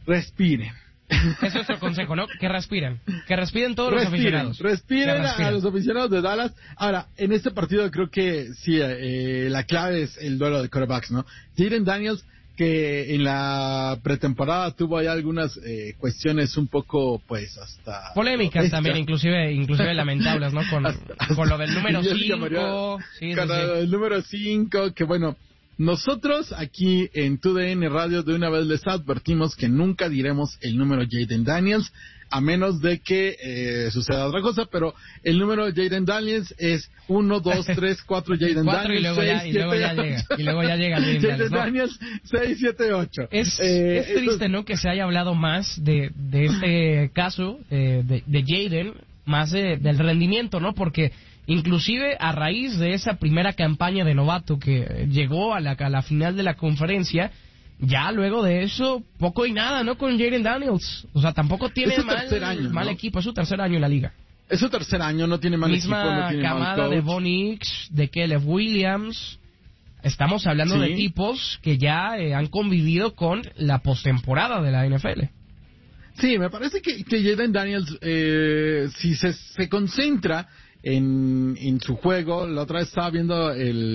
respiren. Es nuestro consejo, ¿no? Que respiren todos los aficionados. Respiren a los aficionados de Dallas. Ahora, en este partido creo que sí, la clave es el duelo de quarterbacks, ¿no? Jayden Daniels, que en la pretemporada tuvo ahí algunas cuestiones un poco, pues, hasta... polémicas también, inclusive lamentables, ¿no? Con lo del número 5. Sí, con el número 5, que bueno... Nosotros aquí en TUDN Radio de una vez les advertimos que nunca diremos el número Jayden Daniels, a menos de que suceda otra cosa, pero el número de Jayden Daniels es 1, 2, 3, 4 Jayden Daniels, y luego ya llega Jayden Daniels, 6, 7, 8. Es triste, ¿no? Que se haya hablado más de este caso de Jayden, más del rendimiento, ¿no? Porque inclusive a raíz de esa primera campaña de novato que llegó a la final de la conferencia, ya luego de eso, poco y nada, ¿no? Con Jayden Daniels. O sea, tampoco tiene mal equipo, es su tercer año en la liga. Es su tercer año, no tiene mal equipo, no tiene camada mal coach. De Von Hicks, de Caleb Williams. Estamos hablando de tipos que ya han convivido con la postemporada de la NFL. Sí, me parece que Jayden Daniels, si se concentra en su juego, la otra vez estaba viendo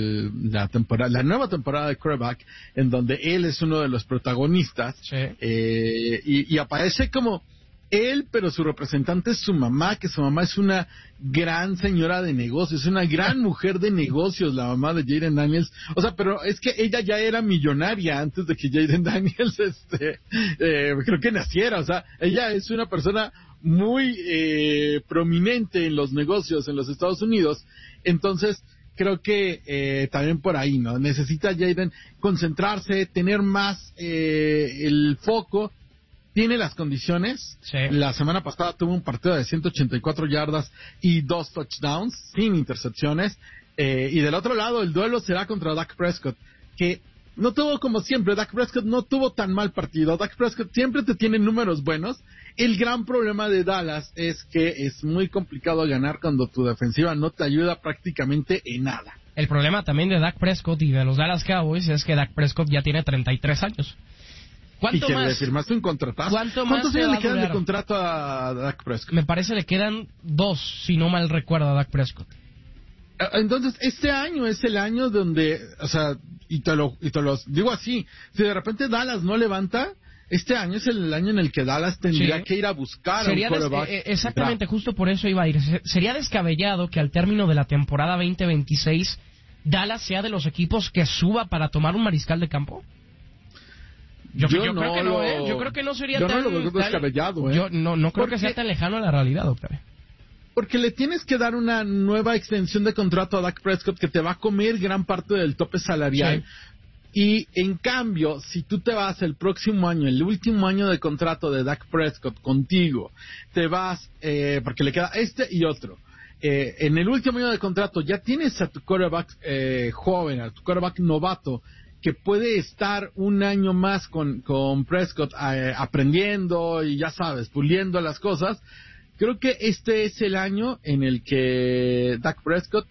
la nueva temporada de quarterback, en donde él es uno de los protagonistas, sí. Y aparece como él, pero su representante es su mamá, que su mamá es una gran señora de negocios, es una gran mujer de negocios, la mamá de Jayden Daniels. O sea, pero es que ella ya era millonaria antes de que Jayden Daniels creo que naciera. O sea, ella es una persona muy prominente en los negocios en los Estados Unidos. Entonces creo que también por ahí, ¿no? Necesita Jayden concentrarse, tener más el foco. Tiene las condiciones. Sí. La semana pasada tuvo un partido de 184 yardas y 2 touchdowns sin intercepciones. Y del otro lado, el duelo será contra Dak Prescott, que no tuvo, como siempre, Dak Prescott no tuvo tan mal partido. Dak Prescott siempre te tiene números buenos. El gran problema de Dallas es que es muy complicado ganar cuando tu defensiva no te ayuda prácticamente en nada. El problema también de Dak Prescott y de los Dallas Cowboys es que Dak Prescott ya tiene 33 años. ¿Cuánto más? Le firmaste un contratazo. ¿Cuántos años le quedan de contrato a Dak Prescott? Me parece le quedan 2, si no mal recuerdo, a Dak Prescott. Entonces, este año es el año donde, o sea, y te lo digo así, si de repente Dallas no levanta, este año es el año en el que Dallas tendría que ir a buscar a un quarterback. Exactamente, justo por eso iba a ir. Sería descabellado que al término de la temporada 2026 Dallas sea de los equipos que suba para tomar un mariscal de campo. Yo creo que no, ¿eh? Yo creo que no sería tan... Yo no lo veo descabellado, ¿eh? Yo no creo que sea tan lejano a la realidad, doctor. Porque le tienes que dar una nueva extensión de contrato a Dak Prescott que te va a comer gran parte del tope salarial. Sí. Y en cambio, si tú te vas el próximo año, el último año de contrato de Dak Prescott contigo, te vas, porque le queda este y otro. En el último año de contrato ya tienes a tu quarterback joven, a tu quarterback novato, que puede estar un año más con Prescott aprendiendo y ya sabes, puliendo las cosas. Creo que este es el año en el que Dak Prescott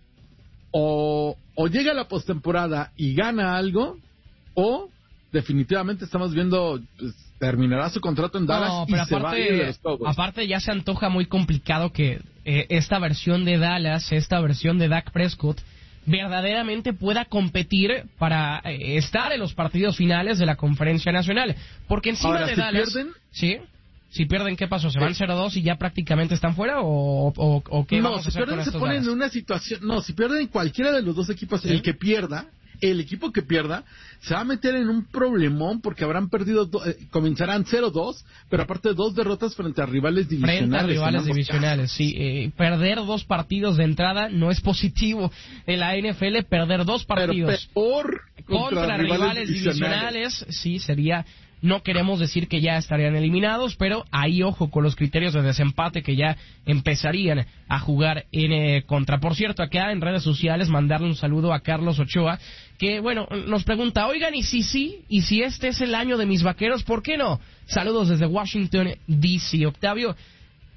o llega a la postemporada y gana algo, o definitivamente estamos viendo, pues, terminará su contrato en Dallas y se va a ir de los Cowboys. Aparte ya se antoja muy complicado que esta versión de Dallas, esta versión de Dak Prescott verdaderamente pueda competir para estar en los partidos finales de la Conferencia Nacional. Porque encima ahora, de si Dallas... pierden, ¿sí? Si pierden, ¿qué pasó? ¿Se van 0-2 y ya prácticamente están fuera? ¿O qué vamos a hacer con estos Dallas? No, si pierden se ponen en una situación... No, si pierden cualquiera de los dos equipos, ¿sí? El equipo que pierda se va a meter en un problemón porque habrán perdido, comenzarán 0-2, pero aparte 2 derrotas frente a rivales divisionales. Sí. Perder 2 partidos de entrada no es positivo en la NFL. Perder 2 partidos contra rivales divisionales, sí, sería... No queremos decir que ya estarían eliminados, pero ahí ojo con los criterios de desempate que ya empezarían a jugar en contra. Por cierto, acá en redes sociales mandarle un saludo a Carlos Ochoa, que bueno, nos pregunta, oigan, y si este es el año de mis vaqueros, ¿por qué no? Saludos desde Washington, D.C. Octavio,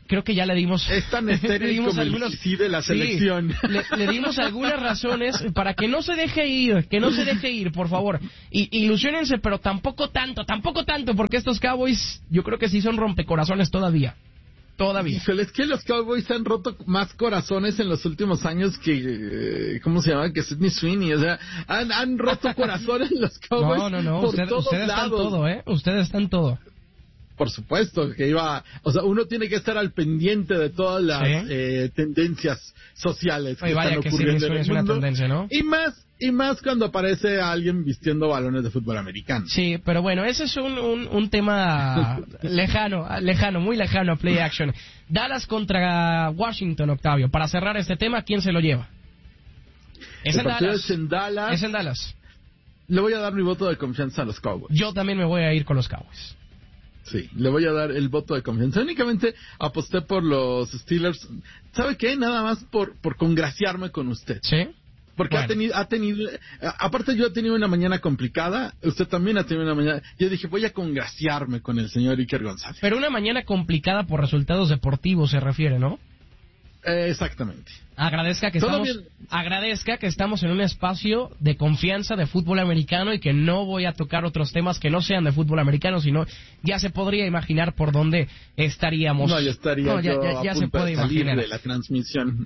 creo que ya le dimos... Es tan estéril como el sí de la selección. Le dimos algunas razones para que no se deje ir, por favor. Ilusiónense, pero tampoco tanto, porque estos Cowboys yo creo que sí son rompecorazones todavía. Híjole, es que los Cowboys han roto más corazones en los últimos años que, ¿cómo se llama? Que Sidney Sweeney, o sea, han roto corazones los Cowboys. No, por ustedes todos están lados. todo, ustedes están todo. Por supuesto que o sea, uno tiene que estar al pendiente de todas las tendencias sociales que están ocurriendo en el mundo. Una tendencia, ¿no? Y más cuando aparece alguien vistiendo balones de fútbol americano. Sí, pero bueno, ese es un tema lejano, muy lejano a Play Action. Dallas contra Washington, Octavio. Para cerrar este tema, ¿quién se lo lleva? Es en Dallas. Le voy a dar mi voto de confianza a los Cowboys. Yo también me voy a ir con los Cowboys. Sí, le voy a dar el voto de confianza. Únicamente aposté por los Steelers. ¿Sabe qué? Nada más por congraciarme con usted. ¿Sí? Porque bueno. ha tenido, aparte yo he tenido una mañana complicada, usted también ha tenido una mañana, yo dije voy a congraciarme con el señor Iker González. Pero una mañana complicada por resultados deportivos se refiere, ¿no? Exactamente. Agradezca que estamos en un espacio de confianza de fútbol americano y que no voy a tocar otros temas que no sean de fútbol americano, sino ya se podría imaginar por dónde estaríamos. No, ya se puede imaginar de la transmisión.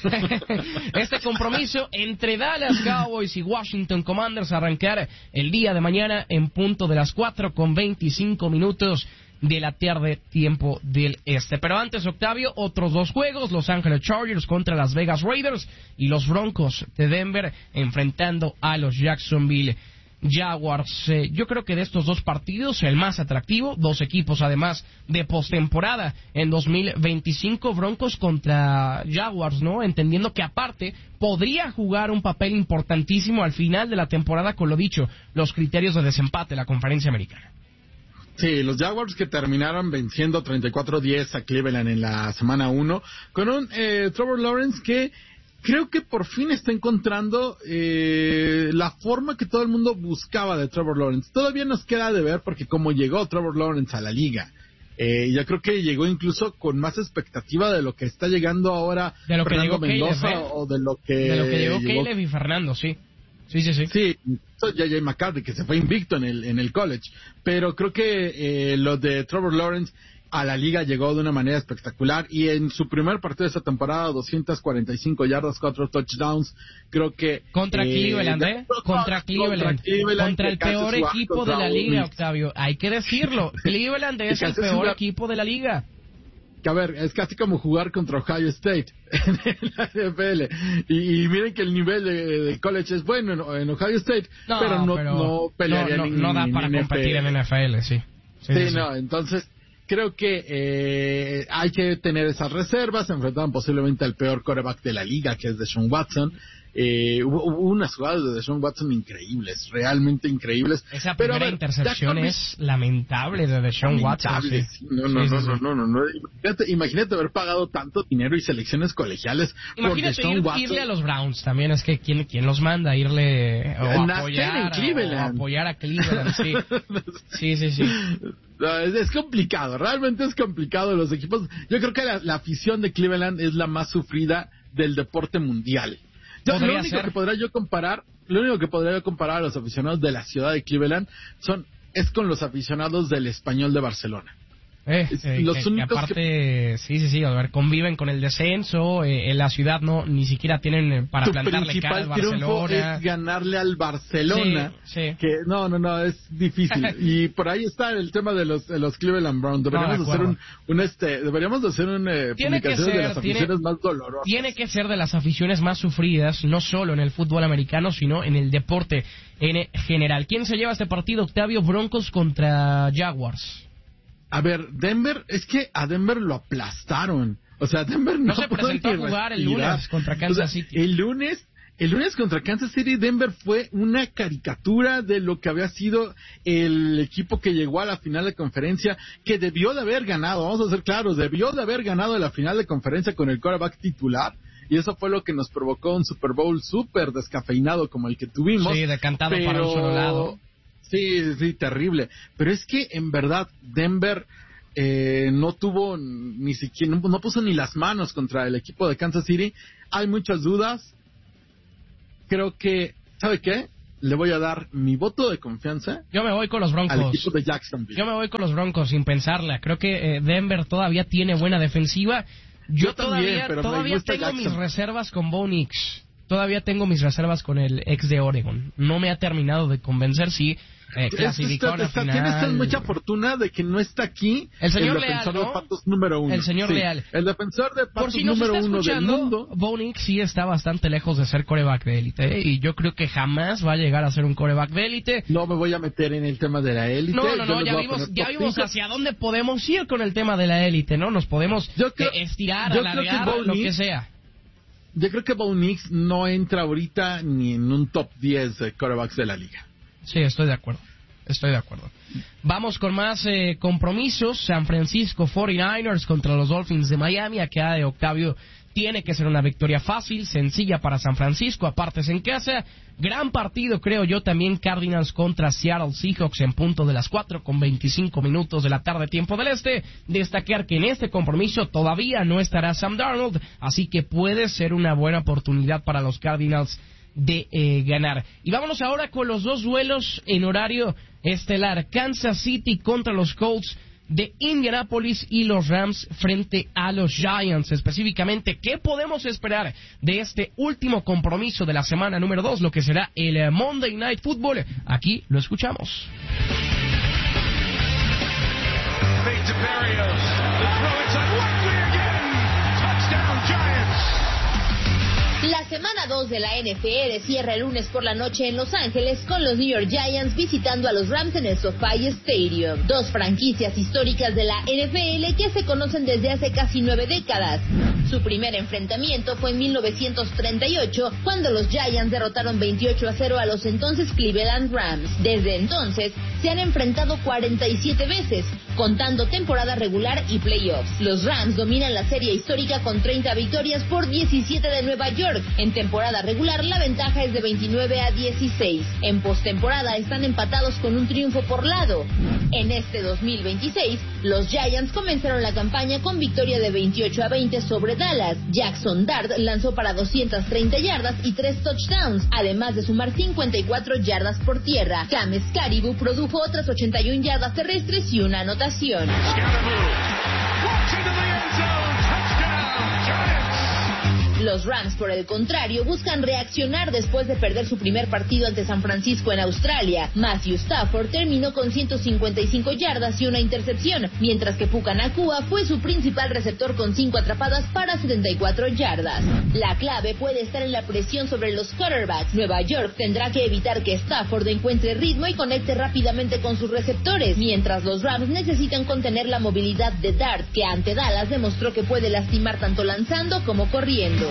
Este compromiso entre Dallas Cowboys y Washington Commanders arrancar el día de mañana en punto de las 4:25 de la tarde, tiempo del este. Pero antes, Octavio, otros dos juegos: Los Ángeles Chargers contra Las Vegas Raiders y los Broncos de Denver enfrentando a los Jacksonville Jaguars. Yo creo que de estos dos partidos el más atractivo, dos equipos además de postemporada en 2025, Broncos contra Jaguars, ¿no? Entendiendo que aparte podría jugar un papel importantísimo al final de la temporada, con lo dicho, los criterios de desempate de la Conferencia Americana. Sí, los Jaguars que terminaron venciendo 34-10 a Cleveland en la semana 1, con un Trevor Lawrence que creo que por fin está encontrando la forma que todo el mundo buscaba de Trevor Lawrence. Todavía nos queda de ver porque como llegó Trevor Lawrence a la liga, yo creo que llegó incluso con más expectativa de lo que está llegando ahora de lo Fernando que Mendoza Caleb, o de lo que llegó Caleb y Fernando, sí. Sí. Sí, J.J. McCarthy, que se fue invicto en el college. Pero creo que lo de Trevor Lawrence a la liga llegó de una manera espectacular. Y en su primer partido de esta temporada, 245 yardas, 4 touchdowns. Creo que... Contra Cleveland, Contra Cleveland. Contra el peor equipo de la liga, Octavio. Hay que decirlo. Cleveland es el peor equipo de la liga. Que a ver, es casi como jugar contra Ohio State en la NFL. Y miren que el nivel de college es bueno en Ohio State, pero no pelearía no da para competir en NFL, sí. Sí. No, entonces creo que hay que tener esas reservas. Enfrentaban posiblemente al peor quarterback de la liga, que es Deshaun Watson. Hubo unas jugadas de Deshaun Watson increíbles, realmente increíbles. Esa primera intercepción es lamentable de Deshaun Watson. Sí. No. Imagínate haber pagado tanto dinero y selecciones colegiales por Deshaun Watson. Irle a los Browns también, es que ¿quién los manda a irle o apoyar a Cleveland? Sí. No, es complicado, realmente es complicado los equipos. Yo creo que la afición de Cleveland es la más sufrida del deporte mundial. Lo único que podría comparar a los aficionados de la ciudad de Cleveland es con los aficionados del Español de Barcelona. Los únicos aparte, sí, a ver, conviven con el descenso, en la ciudad ni siquiera tienen para plantarle cara al Barcelona. Tu principal triunfo es ganarle al Barcelona, sí. Que no, es difícil. Y por ahí está el tema de los Cleveland Browns. Deberíamos hacer una publicación de las aficiones más dolorosas. Tiene que ser de las aficiones más sufridas, no solo en el fútbol americano, sino en el deporte en general. ¿Quién se lleva este partido, Octavio? Broncos contra Jaguars. A ver, Denver, es que a Denver lo aplastaron. O sea, Denver no se presentó a jugar el lunes contra Kansas City. El lunes contra Kansas City, Denver fue una caricatura de lo que había sido el equipo que llegó a la final de conferencia, que debió de haber ganado, vamos a ser claros, debió de haber ganado la final de conferencia con el quarterback titular. Y eso fue lo que nos provocó un Super Bowl súper descafeinado como el que tuvimos. Sí, decantado para un solo lado. Sí, terrible. Pero es que, en verdad, Denver no tuvo ni siquiera, no puso ni las manos contra el equipo de Kansas City. Hay muchas dudas. Creo que, ¿sabe qué? Le voy a dar mi voto de confianza. Yo me voy con los Broncos. Al equipo de Jacksonville. Yo me voy con los Broncos sin pensarla. Creo que Denver todavía tiene buena defensiva. Yo todavía tengo mis reservas con Bo Nix. Todavía tengo mis reservas con el ex de Oregon. No me ha terminado de convencer si clasificó a la final. Tienes mucha fortuna de que no está aquí el señor defensor Leal, ¿no? de patos número 1. El señor Leal. El defensor de patos número 1 del mundo. Bo Nix sí está bastante lejos de ser quarterback de élite, y yo creo que jamás va a llegar a ser un quarterback de élite. No me voy a meter en el tema de la élite. No, ya vimos hacia dónde podemos ir con el tema de la élite, ¿no? Nos podemos estirar, alargar, lo que sea. Yo creo que Bo Nix no entra ahorita ni en un top 10 de quarterbacks de la liga. Sí, estoy de acuerdo. Vamos con más compromisos. San Francisco 49ers contra los Dolphins de Miami. Acá de Octavio tiene que ser una victoria fácil, sencilla para San Francisco, aparte es en casa. Gran partido, creo yo, también Cardinals contra Seattle Seahawks en punto de las 4:25 minutos de la tarde, tiempo del este. Destacar que en este compromiso todavía no estará Sam Darnold, así que puede ser una buena oportunidad para los Cardinals de ganar. Y vámonos ahora con los dos duelos en horario estelar. Kansas City contra los Colts de Indianapolis y los Rams frente a los Giants. Específicamente, ¿qué podemos esperar de este último compromiso de la semana número 2, lo que será el Monday Night Football? Aquí lo escuchamos. La semana 2 de la NFL cierra el lunes por la noche en Los Ángeles con los New York Giants visitando a los Rams en el SoFi Stadium. Dos franquicias históricas de la NFL que se conocen desde hace casi 9 décadas. Su primer enfrentamiento fue en 1938 cuando los Giants derrotaron 28-0 a los entonces Cleveland Rams. Desde entonces se han enfrentado 47 veces, contando temporada regular y playoffs. Los Rams dominan la serie histórica con 30 victorias por 17 de Nueva York. En temporada regular la ventaja es de 29-16. En postemporada están empatados con un triunfo por lado. En este 2026, los Giants comenzaron la campaña con victoria de 28-20 sobre Dallas. Jackson Dart lanzó para 230 yardas y 3 touchdowns, además de sumar 54 yardas por tierra. James Caribou produjo otras 81 yardas terrestres y una anotación. Los Rams, por el contrario, buscan reaccionar después de perder su primer partido ante San Francisco en Australia. Matthew Stafford terminó con 155 yardas y una intercepción, mientras que Puka Nacua fue su principal receptor con 5 atrapadas para 74 yardas. La clave puede estar en la presión sobre los quarterbacks. Nueva York tendrá que evitar que Stafford encuentre ritmo y conecte rápidamente con sus receptores, mientras los Rams necesitan contener la movilidad de Dart, que ante Dallas demostró que puede lastimar tanto lanzando como corriendo.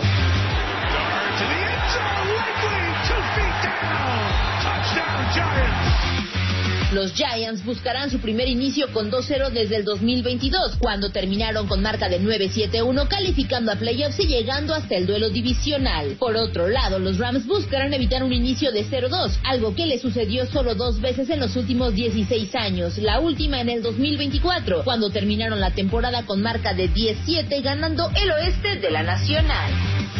Los Giants buscarán su primer inicio con 2-0 desde el 2022, cuando terminaron con marca de 9-7-1, calificando a playoffs y llegando hasta el duelo divisional. Por otro lado, los Rams buscarán evitar un inicio de 0-2, algo que le sucedió solo 2 veces en los últimos 16 años, la última en el 2024, cuando terminaron la temporada con marca de 10-7, ganando el oeste de la Nacional.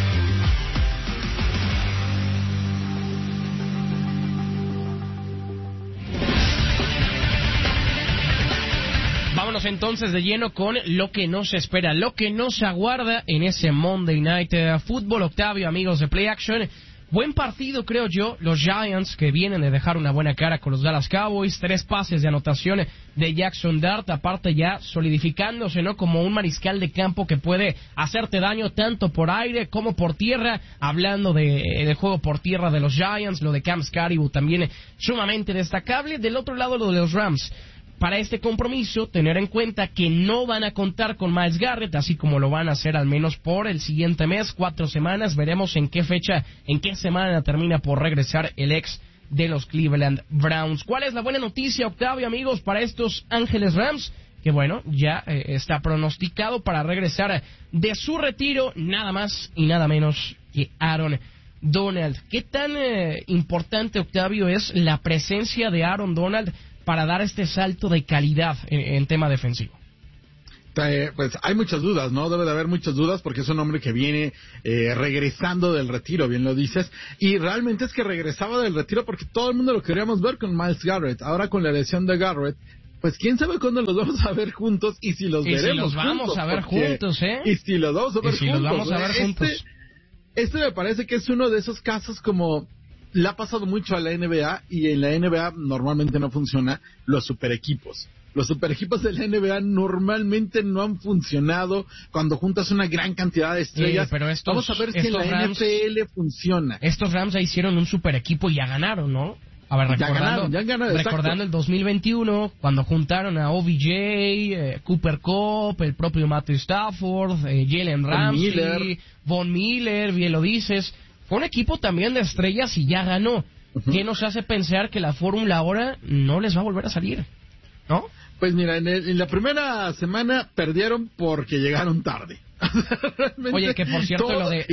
Vámonos entonces de lleno con lo que nos espera, lo que nos aguarda en ese Monday Night Football. Octavio, amigos de Play Action, buen partido creo yo. Los Giants, que vienen de dejar una buena cara con los Dallas Cowboys, 3 pases de anotación de Jackson Dart, aparte ya solidificándose, ¿no?, como un mariscal de campo que puede hacerte daño tanto por aire como por tierra. Hablando del juego por tierra de los Giants, lo de James Caribou también sumamente destacable. Del otro lado, lo de los Rams. Para este compromiso, tener en cuenta que no van a contar con Myles Garrett, así como lo van a hacer al menos por el siguiente mes, 4 semanas. Veremos en qué fecha, en qué semana termina por regresar el ex de los Cleveland Browns. ¿Cuál es la buena noticia, Octavio, amigos, para estos Ángeles Rams? Que bueno, ya está pronosticado para regresar de su retiro nada más y nada menos que Aaron Donald. ¿Qué tan importante, Octavio, es la presencia de Aaron Donald para dar este salto de calidad en tema defensivo? Pues hay muchas dudas, ¿no? Debe de haber muchas dudas porque es un hombre que viene regresando del retiro, bien lo dices, y realmente es que regresaba del retiro porque todo el mundo lo queríamos ver con Myles Garrett. Ahora con la lesión de Garrett, pues quién sabe cuándo los vamos a ver juntos y si los veremos juntos. Y si los vamos a ver juntos, ¿eh? Y si los vamos a ver juntos. Los vamos a ver juntos. Este me parece que es uno de esos casos como le ha pasado mucho a la NBA y en la NBA normalmente no funciona los super equipos. Los super equipos de la NBA normalmente no han funcionado cuando juntas una gran cantidad de estrellas. Sí, pero vamos a ver si en la NFL funciona. Estos Rams ya hicieron un super equipo y ya ganaron, ¿no? A ver, recordando el 2021, cuando juntaron a OBJ, Cooper Kupp, el propio Matthew Stafford, Jalen Ramsey, Von Miller, bien lo dices. Fue un equipo también de estrellas y ya ganó. ¿Qué nos hace pensar que la fórmula ahora no les va a volver a salir? ¿No? Pues mira, en la primera semana perdieron porque llegaron tarde. Oye, que por cierto, lo de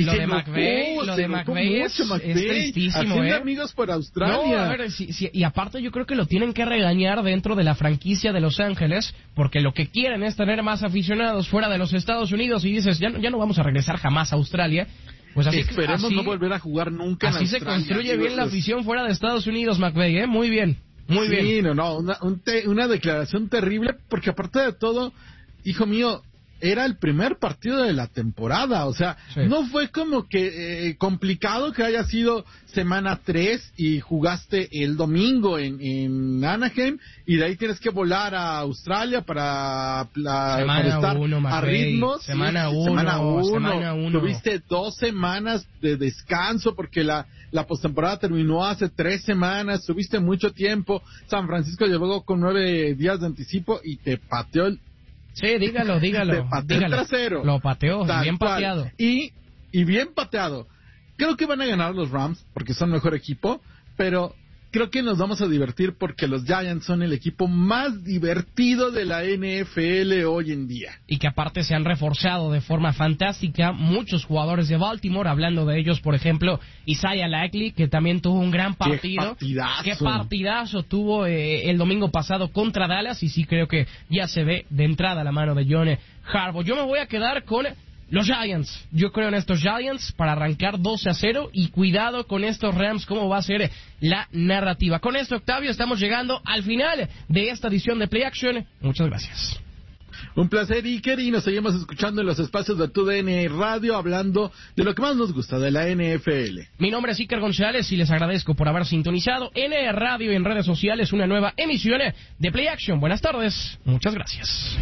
McVay es tristísimo, haciendo amigos por Australia. No, a ver, y aparte yo creo que lo tienen que regañar dentro de la franquicia de Los Ángeles, porque lo que quieren es tener más aficionados fuera de los Estados Unidos, y dices, ya no vamos a regresar jamás a Australia. Pues esperemos no volver a jugar nunca en Australia. Así se construye bien la afición fuera de Estados Unidos, McVay, ¿eh? Muy bien. Muy bien. Una declaración terrible, porque aparte de todo, hijo mío, era el primer partido de la temporada, o sea, no fue como que complicado que haya sido semana 3 y jugaste el domingo en Anaheim y de ahí tienes que volar a Australia para estar a ritmos. Semana 1. Tuviste 2 semanas de descanso porque la postemporada terminó hace 3 semanas, tuviste mucho tiempo. San Francisco llegó con 9 días de anticipo y te pateó el... Sí, dígalo. Te pateó el trasero. Lo pateó, bien pateado. Y bien pateado. Creo que van a ganar los Rams porque son mejor equipo, pero creo que nos vamos a divertir porque los Giants son el equipo más divertido de la NFL hoy en día. Y que aparte se han reforzado de forma fantástica muchos jugadores de Baltimore, hablando de ellos, por ejemplo, Isaiah Likely, que también tuvo un gran partido. Qué partidazo tuvo el domingo pasado contra Dallas, y sí creo que ya se ve de entrada la mano de John Harbaugh. Yo me voy a quedar con los Giants. Yo creo en estos Giants para arrancar 12-0 y cuidado con estos Rams, cómo va a ser la narrativa. Con esto, Octavio, estamos llegando al final de esta edición de Play Action. Muchas gracias. Un placer, Iker, y nos seguimos escuchando en los espacios de TUDN Radio, hablando de lo que más nos gusta de la NFL. Mi nombre es Iker González y les agradezco por haber sintonizado en Radio y en redes sociales una nueva emisión de Play Action. Buenas tardes, muchas gracias.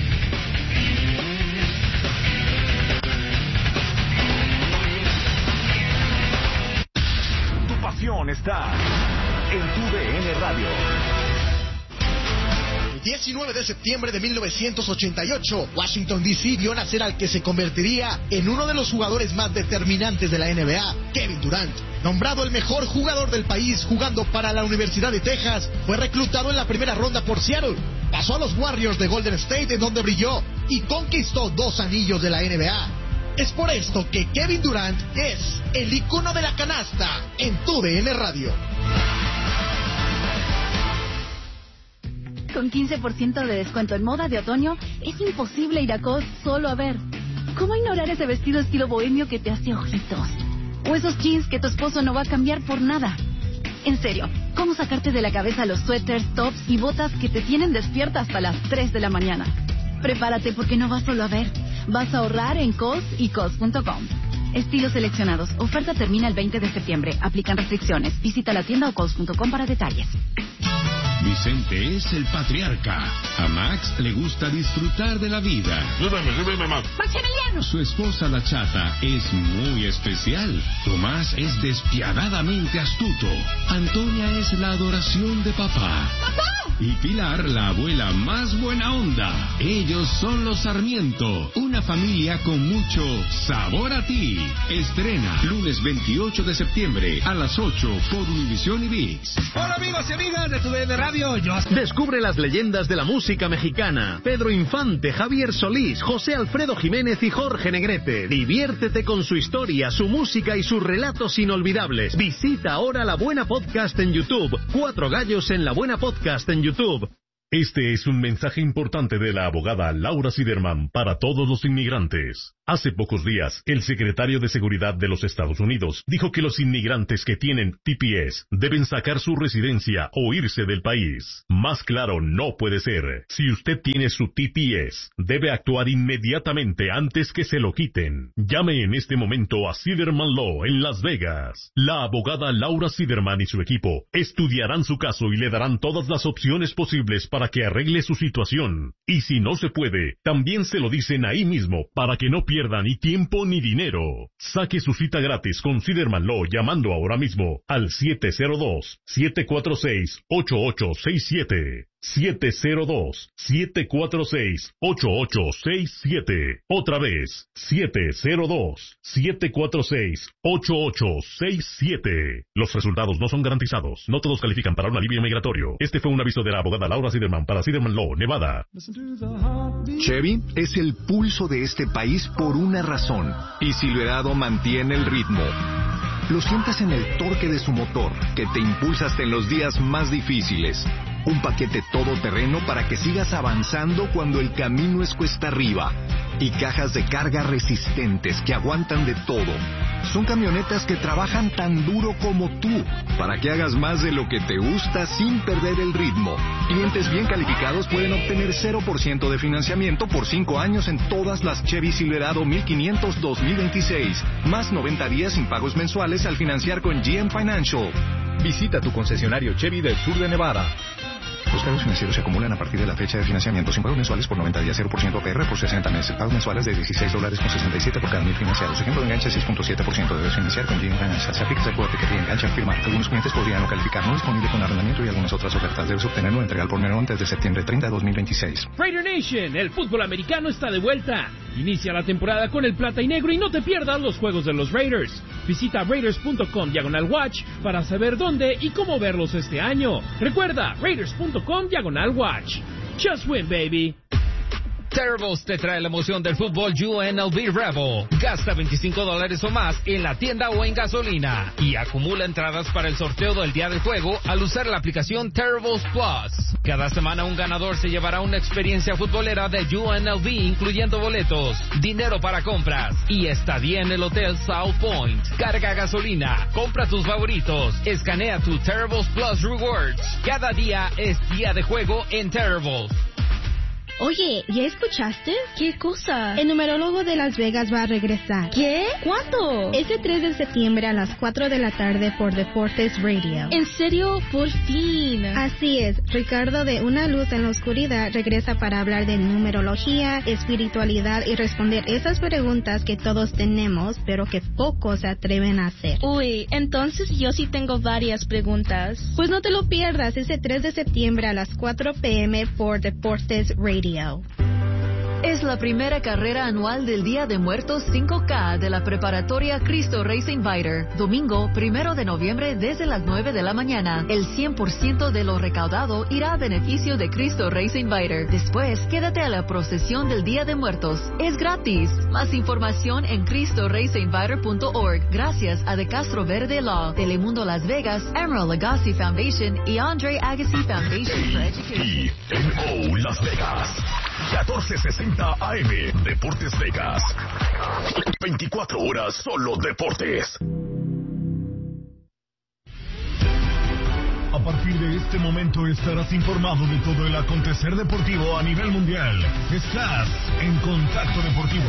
Está en TUDN Radio. El 19 de septiembre de 1988, Washington D.C. vio nacer al que se convertiría en uno de los jugadores más determinantes de la NBA, Kevin Durant. Nombrado el mejor jugador del país jugando para la Universidad de Texas, fue reclutado en la primera ronda por Seattle. Pasó a los Warriors de Golden State, en donde brilló y conquistó 2 anillos de la NBA. Es por esto que Kevin Durant es el icono de la canasta en TUDN Radio. Con 15% de descuento en moda de otoño, es imposible ir a COS solo a ver. ¿Cómo ignorar ese vestido estilo bohemio que te hace ojitos? O esos jeans que tu esposo no va a cambiar por nada. En serio, ¿cómo sacarte de la cabeza los suéteres, tops y botas que te tienen despierta hasta las 3 de la mañana? Prepárate porque no vas solo a ver. Vas a ahorrar en COS y COS.com. Estilos seleccionados. Oferta termina el 20 de septiembre. Aplican restricciones. Visita la tienda o COS.com para detalles. Vicente es el patriarca. A Max le gusta disfrutar de la vida. Súbeme, Max. ¡Maximiliano! Su esposa, la chata, es muy especial. Tomás es despiadadamente astuto. Antonia es la adoración de papá. ¡Papá! Y Pilar, la abuela más buena onda. Ellos son los Sarmiento, una familia con mucho sabor a ti. Estrena lunes 28 de septiembre a las 8 por Univisión y ViX. Hola amigos y amigas de TUDN Radio. Descubre las leyendas de la música mexicana. Pedro Infante, Javier Solís, José Alfredo Jiménez y Jorge Negrete. Diviértete con su historia, su música y sus relatos inolvidables. Visita ahora La Buena Podcast en YouTube. 4 Gallos en La Buena Podcast en YouTube. Este es un mensaje importante de la abogada Laura Siderman para todos los inmigrantes. Hace pocos días, el secretario de Seguridad de los Estados Unidos dijo que los inmigrantes que tienen TPS deben sacar su residencia o irse del país. Más claro no puede ser. Si usted tiene su TPS, debe actuar inmediatamente antes que se lo quiten. Llame en este momento a Siderman Law en Las Vegas. La abogada Laura Siderman y su equipo estudiarán su caso y le darán todas las opciones posibles para que arregle su situación. Y si no se puede, también se lo dicen ahí mismo para que no pierda ni tiempo ni dinero. Saque su cita gratis con Siderman Law llamando ahora mismo al 702-746-8867. 702-746-8867. Otra vez, 702-746-8867. Los resultados no son garantizados. No todos califican para un alivio migratorio. Este fue un aviso de la abogada Laura Siderman para Siderman Law, Nevada. Chevy es el pulso de este país por una razón. Y Silverado mantiene el ritmo. Lo sientes en el torque de su motor, que te impulsa hasta en los días más difíciles. Un paquete todoterreno para que sigas avanzando cuando el camino es cuesta arriba. Y cajas de carga resistentes que aguantan de todo. Son camionetas que trabajan tan duro como tú, para que hagas más de lo que te gusta sin perder el ritmo. Clientes bien calificados pueden obtener 0% de financiamiento por 5 años en todas las Chevy Silverado 1500 2026. Más 90 días sin pagos mensuales al financiar con GM Financial. Visita tu concesionario Chevy del sur de Nevada. Los cargos financieros se acumulan a partir de la fecha de financiamiento sin pagos mensuales por 90 días, 0% APR por 60 meses. Pagos mensuales de $16.67 por cada 1000 financiados. Ejemplo de enganche 6.7%. Debes financiar con GM Financial. Se aplica el cuote que te engancha al firmar. Algunos clientes podrían no calificar. No disponible con arrendamiento y algunas otras ofertas. Debes obtenerlo entregar por menor antes de septiembre 30 de 2026. Raider Nation, el fútbol americano está de vuelta. Inicia la temporada con el plata y negro y no te pierdas los juegos de los Raiders. Visita Raiders.com/watch para saber dónde y cómo verlos este año. Recuerda, Raiders.com/watch. Just win, baby. Terribles te trae la emoción del fútbol UNLV Rebel. Gasta $25 o más en la tienda o en gasolina y acumula entradas para el sorteo del día del juego al usar la aplicación Terribles Plus. Cada semana un ganador se llevará una experiencia futbolera de UNLV, incluyendo boletos, dinero para compras y estadía en el Hotel South Point. Carga gasolina, compra tus favoritos, escanea tu Terribles Plus Rewards. Cada día es día de juego en Terribles. Oye, ¿ya escuchaste? ¿Qué cosa? El numerólogo de Las Vegas va a regresar. ¿Qué? ¿Cuándo? Este 3 de septiembre a las 4 de la tarde por Deportes Radio. ¿En serio? Por fin. Así es. Ricardo de Una Luz en la Oscuridad regresa para hablar de numerología, espiritualidad y responder esas preguntas que todos tenemos, pero que pocos se atreven a hacer. Uy, entonces yo sí tengo varias preguntas. Pues no te lo pierdas este 3 de septiembre a las 4 p.m. por Deportes Radio. Es la primera carrera anual del Día de Muertos 5K de la preparatoria Cristo Racing Fighter. Domingo 1 de noviembre desde las 9 de la mañana. El 100% de lo recaudado irá a beneficio de Cristo Racing Fighter. Después, quédate a la procesión del Día de Muertos. Es gratis. Más información en CristoRacingFighter.org. Gracias a De Castro Verde Law, Telemundo Las Vegas, Emerald Agassi Foundation y Andre Agassi Foundation for Education. TNO Las Vegas. 1460 AM, Deportes Vegas. 24 horas solo deportes. A partir de este momento estarás informado de todo el acontecer deportivo a nivel mundial. Estás en Contacto Deportivo.